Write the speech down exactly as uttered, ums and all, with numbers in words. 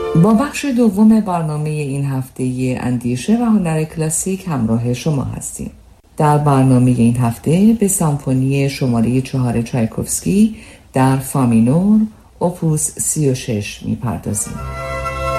با بخش دوم برنامه این هفته اندیشه و هنر کلاسیک همراه شما هستیم. در برنامه این هفته به سمفونی شماره چهار چایکوفسکی در فا مینور اپوس سی و شش میپردازیم.